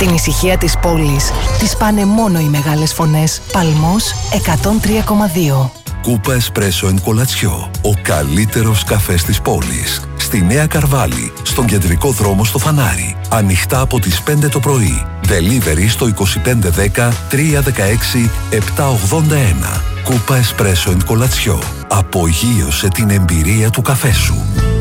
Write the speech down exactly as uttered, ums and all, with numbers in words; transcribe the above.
Την ησυχία της πόλης τις σπάνε μόνο οι μεγάλες φωνές. Παλμός εκατόν τρία κόμμα δύο. Κούπα Espresso εν Κολατσιό. Ο καλύτερος καφές της πόλης. Στη Νέα Καρβάλη, στον κεντρικό δρόμο στο Φανάρι. Ανοιχτά από τις πέντε το πρωί. Delivery στο είκοσι πέντε δέκα τριακόσια δεκαέξι επτακόσια ογδόντα ένα. Κούπα Espresso εν Κολατσιό. Απογείωσε την εμπειρία του καφέ σου.